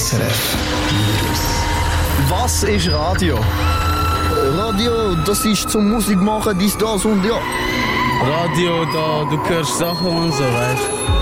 SRF News. Was ist Radio? Radio, das ist zum Musik machen, dies, das und ja. Radio, da, du hörst Sachen und so, weißt du.